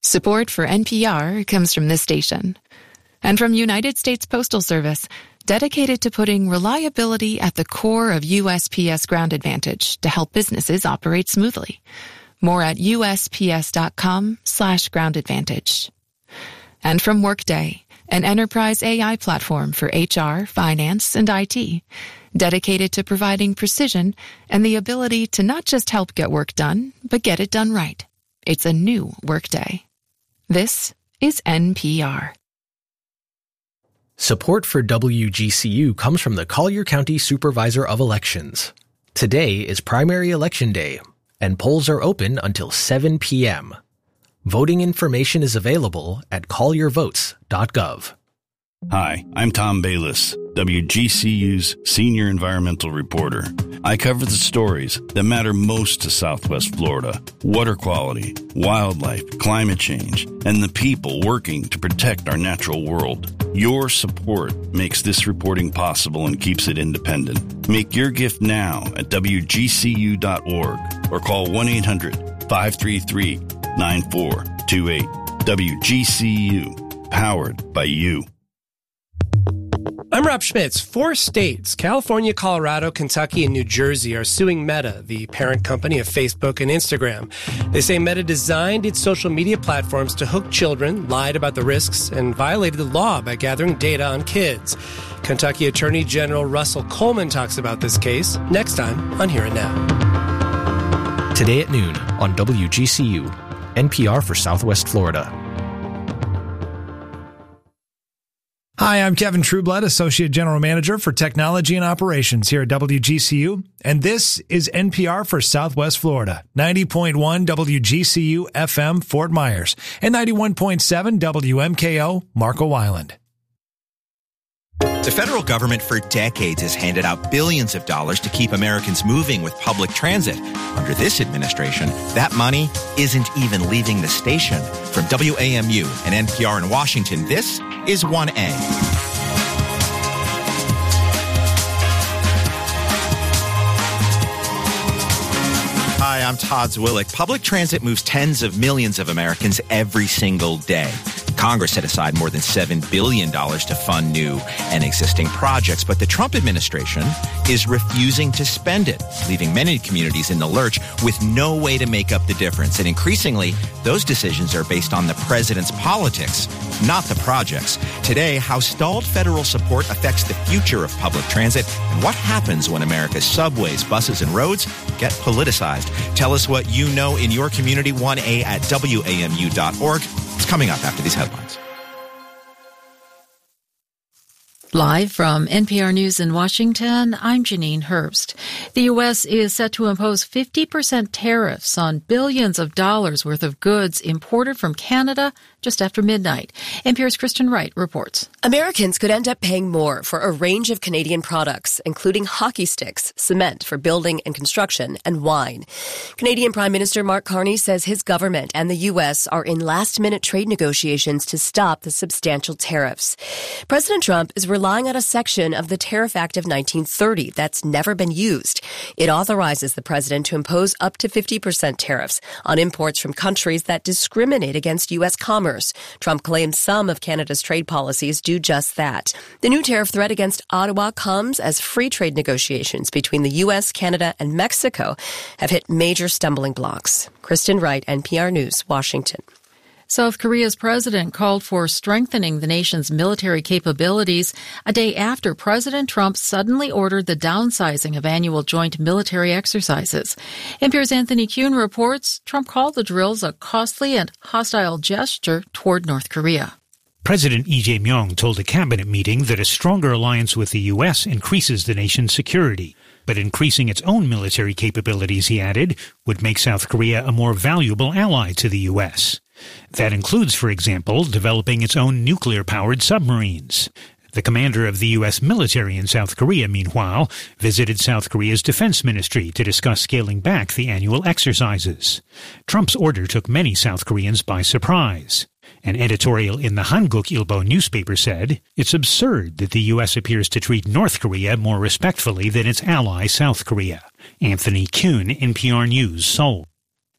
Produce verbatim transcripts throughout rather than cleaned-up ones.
Support for N P R comes from this station. And from United States Postal Service, dedicated to putting reliability at the core of U S P S Ground Advantage to help businesses operate smoothly. More at usps.com slash ground advantage. And from Workday, an enterprise A I platform for H R, finance, and I T, dedicated to providing precision and the ability to not just help get work done, but get it done right. It's a new Workday. This is N P R. Support for W G C U comes from the Collier County Supervisor of Elections. Today is primary election day, and polls are open until seven p.m. Voting information is available at collier votes dot gov. Hi, I'm Tom Bayliss, W G C U's senior environmental reporter. I cover the stories that matter most to Southwest Florida: water quality, wildlife, climate change, and the people working to protect our natural world. Your support makes this reporting possible and keeps it independent. Make your gift now at w g c u dot org or call one eight hundred five three three nine four two eight. W G C U, powered by you. I'm Rob Schmitz. Four states, California, Colorado, Kentucky, and New Jersey, are suing Meta, the parent company of Facebook and Instagram. They say Meta designed its social media platforms to hook children, lied about the risks, and violated the law by gathering data on kids. Kentucky Attorney General Russell Coleman talks about this case next time on Here and Now. Today at noon on W G C U, N P R for Southwest Florida. Hi, I'm Kevin Trueblood, Associate General Manager for Technology and Operations here at W G C U, and this is N P R for Southwest Florida, ninety point one W G C U F M Fort Myers, and ninety-one point seven W M K O Marco Island. The federal government for decades has handed out billions of dollars to keep Americans moving with public transit. Under this administration, that money isn't even leaving the station. From W A M U and N P R in Washington, this is one A. Hi, I'm Todd Zwillick. Public transit moves tens of millions of Americans every single day. Congress set aside more than seven billion dollars to fund new and existing projects, but the Trump administration is refusing to spend it, leaving many communities in the lurch with no way to make up the difference. And increasingly, those decisions are based on the president's politics, not the projects. Today, how stalled federal support affects the future of public transit and what happens when America's subways, buses, and roads get politicized. Tell us what you know in your community, one A at W A M U dot org. It's coming up after these headlines. Live from N P R News in Washington, I'm Janine Herbst. The U S is set to impose fifty percent tariffs on billions of dollars worth of goods imported from Canada just after midnight. N P R's Kristen Wright reports. Americans could end up paying more for a range of Canadian products, including hockey sticks, cement for building and construction, and wine. Canadian Prime Minister Mark Carney says his government and the U S are in last-minute trade negotiations to stop the substantial tariffs. President Trump is relying on a section of the Tariff Act of nineteen thirty that's never been used. It authorizes the president to impose up to fifty percent tariffs on imports from countries that discriminate against U S commerce. Trump claims some of Canada's trade policies do just that. The new tariff threat against Ottawa comes as free trade negotiations between the U S, Canada, and Mexico have hit major stumbling blocks. Kristen Wright, N P R News, Washington. South Korea's president called for strengthening the nation's military capabilities a day after President Trump suddenly ordered the downsizing of annual joint military exercises. N P R's Anthony Kuhn reports Trump called the drills a costly and hostile gesture toward North Korea. President Lee Jae-myung told a cabinet meeting that a stronger alliance with the U S increases the nation's security. But increasing its own military capabilities, he added, would make South Korea a more valuable ally to the U S. That includes, for example, developing its own nuclear-powered submarines. The commander of the U S military in South Korea, meanwhile, visited South Korea's defense ministry to discuss scaling back the annual exercises. Trump's order took many South Koreans by surprise. An editorial in the Hanguk Ilbo newspaper said, it's absurd that the U S appears to treat North Korea more respectfully than its ally South Korea. Anthony Kuhn, N P R News, Seoul.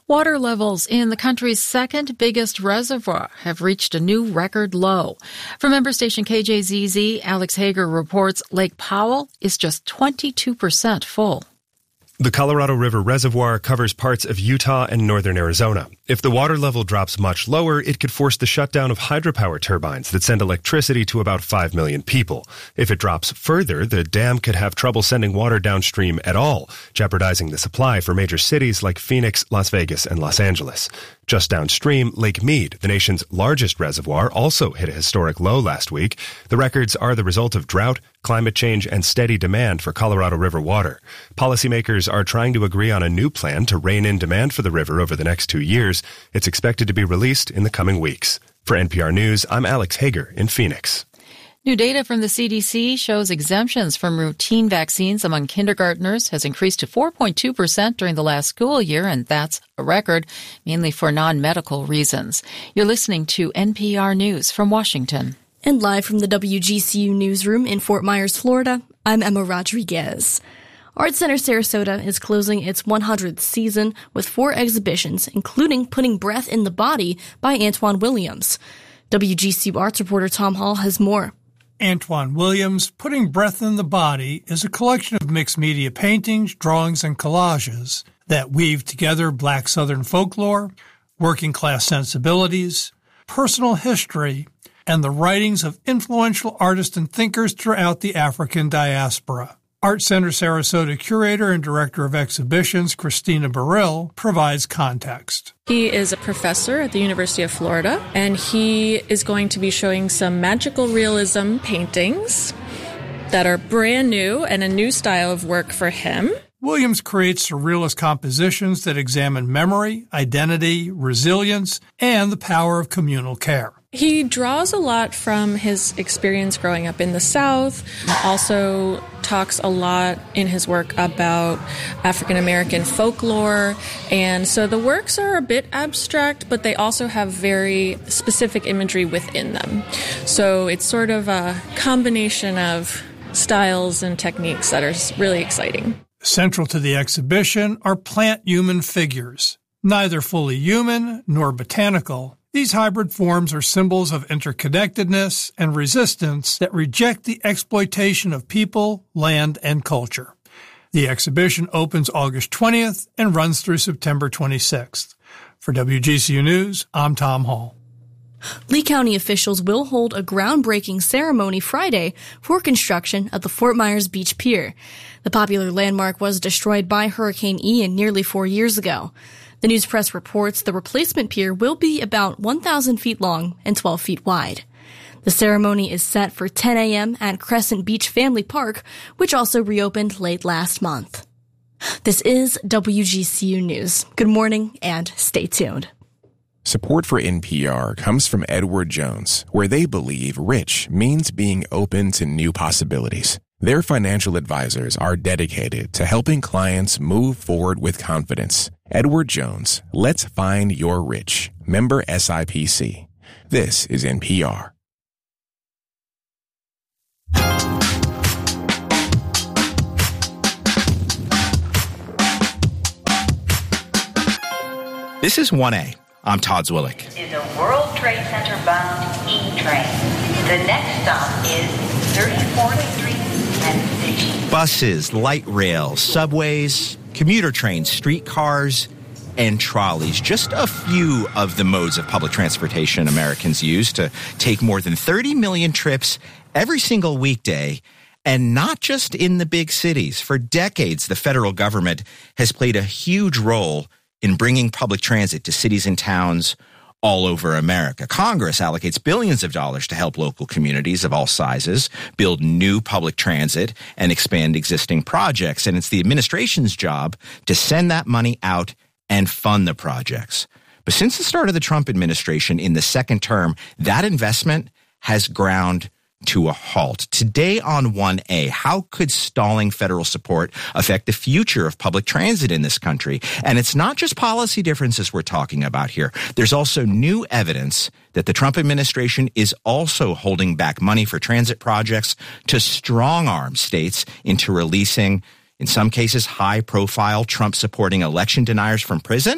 Water levels in the country's second biggest reservoir have reached a new record low. From member station K J Z Z, Alex Hager reports Lake Powell is just twenty-two percent full. The Colorado River Reservoir covers parts of Utah and northern Arizona. If the water level drops much lower, it could force the shutdown of hydropower turbines that send electricity to about five million people. If it drops further, the dam could have trouble sending water downstream at all, jeopardizing the supply for major cities like Phoenix, Las Vegas, and Los Angeles. Just downstream, Lake Mead, the nation's largest reservoir, also hit a historic low last week. The records are the result of drought, climate change, and steady demand for Colorado River water. Policymakers are trying to agree on a new plan to rein in demand for the river over the next two years. It's expected to be released in the coming weeks. For N P R News, I'm Alex Hager in Phoenix. New data from the C D C shows exemptions from routine vaccines among kindergartners has increased to four point two percent during the last school year, and that's a record, mainly for non-medical reasons. You're listening to N P R News from Washington. And live from the W G C U newsroom in Fort Myers, Florida, I'm Emma Rodriguez. Art Center Sarasota is closing its one hundredth season with four exhibitions, including Putting Breath in the Body by Antoine Williams. W G C U arts reporter Tom Hall has more. Antoine Williams' Putting Breath in the Body is a collection of mixed media paintings, drawings, and collages that weave together Black Southern folklore, working-class sensibilities, personal history, and the writings of influential artists and thinkers throughout the African diaspora. Art Center Sarasota curator and director of exhibitions, Christina Burrill, provides context. He is a professor at the University of Florida, and he is going to be showing some magical realism paintings that are brand new and a new style of work for him. Williams creates surrealist compositions that examine memory, identity, resilience, and the power of communal care. He draws a lot from his experience growing up in the South, also talks a lot in his work about African American folklore, and so the works are a bit abstract, but they also have very specific imagery within them. So it's sort of a combination of styles and techniques that are really exciting. Central to the exhibition are plant-human figures, neither fully human nor botanical. These hybrid forms are symbols of interconnectedness and resistance that reject the exploitation of people, land, and culture. The exhibition opens August twentieth and runs through September twenty-sixth. For W G C U News, I'm Tom Hall. Lee County officials will hold a groundbreaking ceremony Friday for construction at the Fort Myers Beach Pier. The popular landmark was destroyed by Hurricane Ian nearly four years ago. The News Press reports the replacement pier will be about one thousand feet long and twelve feet wide. The ceremony is set for ten a.m. at Crescent Beach Family Park, which also reopened late last month. This is W G C U News. Good morning and stay tuned. Support for N P R comes from Edward Jones, where they believe rich means being open to new possibilities. Their financial advisors are dedicated to helping clients move forward with confidence. Edward Jones, let's find your rich. Member S I P C. This is N P R. This is one A. I'm Todd Zwillich. Is a World Trade Center bound E-train. The next stop is thirty-fourth Street and Station. Buses, light rails, subways, commuter trains, streetcars, and trolleys. Just a few of the modes of public transportation Americans use to take more than thirty million trips every single weekday. And not just in the big cities. For decades, the federal government has played a huge role in bringing public transit to cities and towns all over America. Congress allocates billions of dollars to help local communities of all sizes build new public transit and expand existing projects. And it's the administration's job to send that money out and fund the projects. But since the start of the Trump administration in the second term, that investment has ground to a halt. Today on one A, how could stalling federal support affect the future of public transit in this country? And it's not just policy differences we're talking about here. There's also new evidence that the Trump administration is also holding back money for transit projects to strong-arm states into releasing, in some cases, high-profile Trump-supporting election deniers from prison.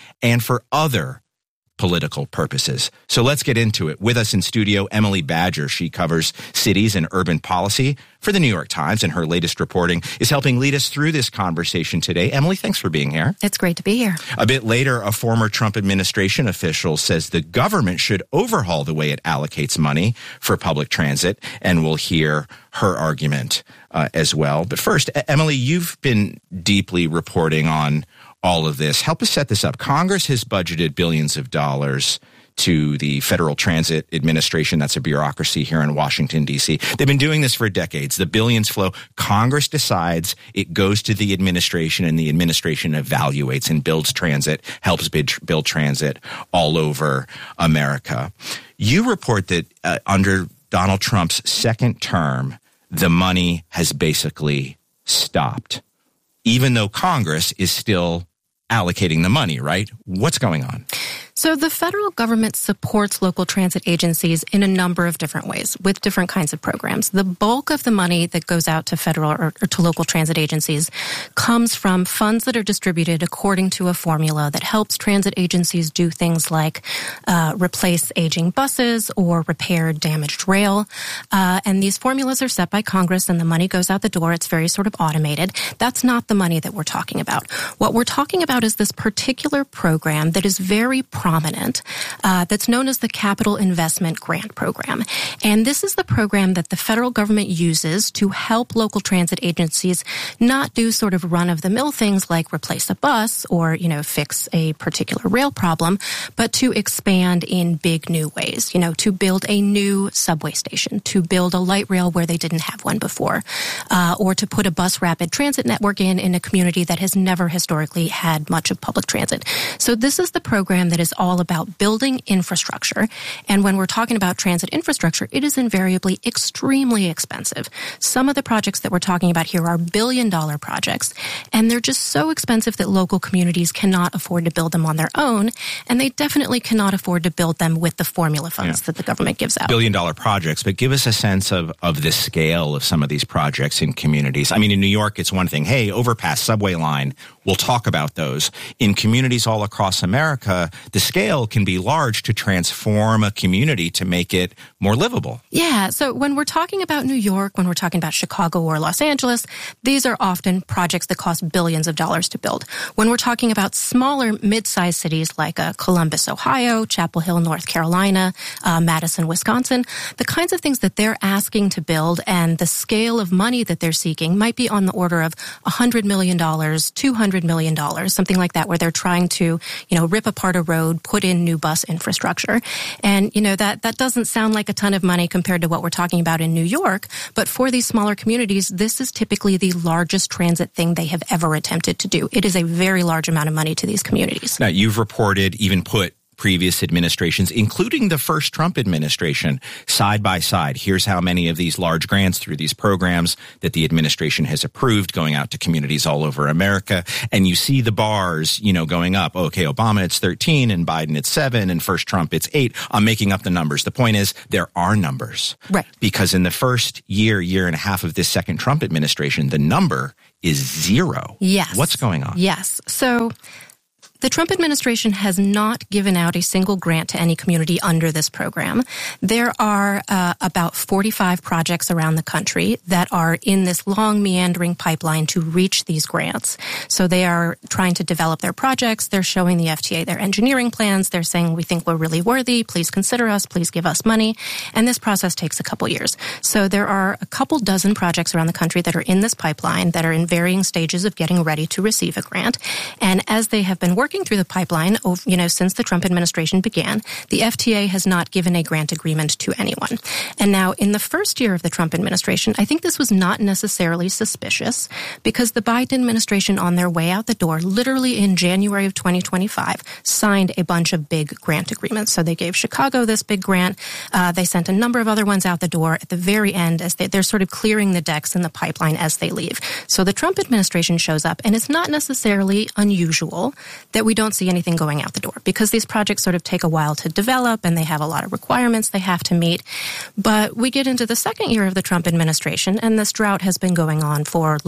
and for other political purposes. So let's get into it. With us in studio, Emily Badger. She covers cities and urban policy for the New York Times, and her latest reporting is helping lead us through this conversation today. Emily, thanks for being here. It's great to be here. A bit later, a former Trump administration official says the government should overhaul the way it allocates money for public transit, and we'll hear her argument uh, as well. But first, Emily, you've been deeply reporting on all of this. Help us set this up. Congress has budgeted billions of dollars to the Federal Transit Administration. That's a bureaucracy here in Washington, D C. They've been doing this for decades. The billions flow. Congress decides, it goes to the administration, and the administration evaluates and builds transit, helps build transit all over America. You report that uh, under Donald Trump's second term, the money has basically stopped, even though Congress is still allocating the money, right? What's going on? So the federal government supports local transit agencies in a number of different ways with different kinds of programs. The bulk of the money that goes out to federal or, or to local transit agencies comes from funds that are distributed according to a formula that helps transit agencies do things like uh, replace aging buses or repair damaged rail. Uh, and these formulas are set by Congress, and the money goes out the door. It's very sort of automated. That's not the money that we're talking about. What we're talking about is this particular program that is very prominent, uh, that's known as the Capital Investment Grant Program. And this is the program that the federal government uses to help local transit agencies not do sort of run-of-the-mill things like replace a bus or, you know, fix a particular rail problem, but to expand in big new ways, you know, to build a new subway station, to build a light rail where they didn't have one before, uh, or to put a bus rapid transit network in in a community that has never historically had much of public transit. So this is the program that is all about building infrastructure. And when we're talking about transit infrastructure, it is invariably extremely expensive. Some of the projects that we're talking about here are billion dollar projects, and they're just so expensive that local communities cannot afford to build them on their own. And they definitely cannot afford to build them with the formula funds yeah. that the government gives out. Billion dollar projects, but give us a sense of, of the scale of some of these projects in communities. I mean, in New York, it's one thing. Hey, overpass, subway line. We'll talk about those. In communities all across America, the scale can be large to transform a community to make it more livable. Yeah. So when we're talking about New York, when we're talking about Chicago or Los Angeles, these are often projects that cost billions of dollars to build. When we're talking about smaller, mid-sized cities like uh, Columbus, Ohio, Chapel Hill, North Carolina, uh, Madison, Wisconsin, the kinds of things that they're asking to build and the scale of money that they're seeking might be on the order of one hundred million dollars, two hundred million dollars, something like that, where they're trying to, you know, rip apart a road, put in new bus infrastructure. And, you know, that, that doesn't sound like a ton of money compared to what we're talking about in New York. But for these smaller communities, this is typically the largest transit thing they have ever attempted to do. It is a very large amount of money to these communities. Now, you've reported, even put previous administrations, including the first Trump administration, side by side. Here's how many of these large grants through these programs that the administration has approved going out to communities all over America. And you see the bars, you know, going up. Okay, Obama, it's thirteen, and Biden, it's seven, and first Trump, it's eight. I'm making up the numbers. The point is, there are numbers. Right. Because in the first year, year and a half of this second Trump administration, the number is zero. Yes. What's going on? Yes. So the Trump administration has not given out a single grant to any community under this program. There are uh, about forty-five projects around the country that are in this long meandering pipeline to reach these grants. So they are trying to develop their projects. They're showing the F T A their engineering plans. They're saying, we think we're really worthy. Please consider us. Please give us money. And this process takes a couple years. So there are a couple dozen projects around the country that are in this pipeline that are in varying stages of getting ready to receive a grant. And as they have been working through the pipeline, you know, since the Trump administration began, the F T A has not given a grant agreement to anyone. And now, in the first year of the Trump administration, I think this was not necessarily suspicious because the Biden administration, on their way out the door, literally in January of twenty twenty-five, signed a bunch of big grant agreements. So they gave Chicago this big grant. Uh, they sent a number of other ones out the door at the very end as they, they're sort of clearing the decks in the pipeline as they leave. So the Trump administration shows up, and it's not necessarily unusual that we don't see anything going out the door because these projects sort of take a while to develop and they have a lot of requirements they have to meet. But we get into the second year of the Trump administration, and this drought has been going on for